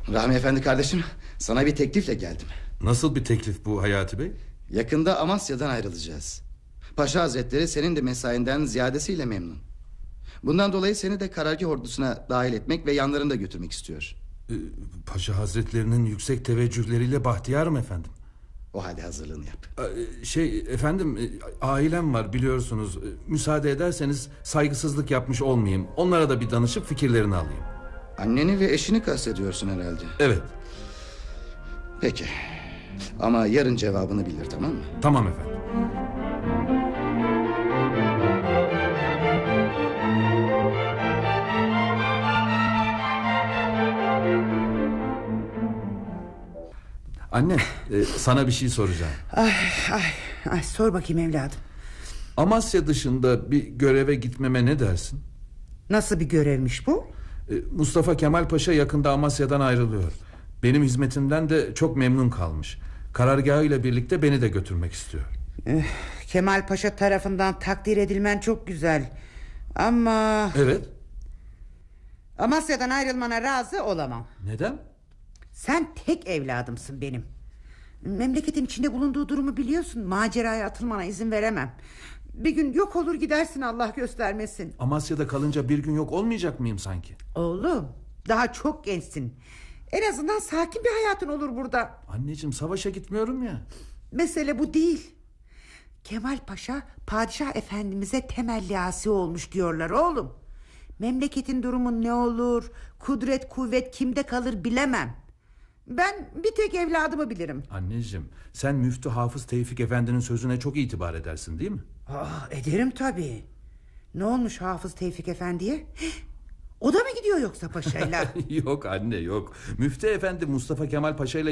Rahmi Efendi kardeşim, sana bir teklifle geldim. Nasıl bir teklif bu Hayati Bey? Yakında Amasya'dan ayrılacağız. Paşa Hazretleri senin de mesainden ziyadesiyle memnun. Bundan dolayı seni de karargah ordusuna dahil etmek ve yanlarında götürmek istiyor. Paşa Hazretlerinin yüksek teveccühleriyle bahtiyarım efendim. O halde hazırlığını yap. Efendim, ailem var biliyorsunuz. Müsaade ederseniz saygısızlık yapmış olmayayım. Onlara da bir danışıp fikirlerini alayım. Anneni ve eşini kastediyorsun herhalde. Evet. Peki. Ama yarın cevabını bilir, tamam mı? Tamam efendim. Anne, sana bir şey soracağım. Ay, sor bakayım evladım. Amasya dışında bir göreve gitmeme ne dersin? Nasıl bir görevmiş bu? Mustafa Kemal Paşa yakında Amasya'dan ayrılıyor. Benim hizmetimden de çok memnun kalmış. Karargahıyla birlikte beni de götürmek istiyor. Kemal Paşa tarafından takdir edilmen çok güzel. Ama... Evet. Amasya'dan ayrılmana razı olamam. Neden? Sen tek evladımsın benim. Memleketin içinde bulunduğu durumu biliyorsun. Maceraya atılmana izin veremem. Bir gün yok olur gidersin, Allah göstermesin. Amasya'da kalınca bir gün yok olmayacak mıyım sanki? Oğlum, daha çok gençsin. En azından sakin bir hayatın olur burada. Anneciğim, savaşa gitmiyorum ya. Mesele bu değil. Kemal Paşa padişah efendimize temelli asi olmuş diyorlar oğlum. Memleketin durumu ne olur, kudret kuvvet kimde kalır bilemem. Ben bir tek evladımı bilirim. Anneciğim, sen Müftü Hafız Tevfik Efendi'nin sözüne çok itibar edersin değil mi? Ederim tabii. Ne olmuş Hafız Tevfik Efendi'ye? O da mı gidiyor yoksa paşayla? Yok anne, yok. Müftü Efendi Mustafa Kemal Paşa ile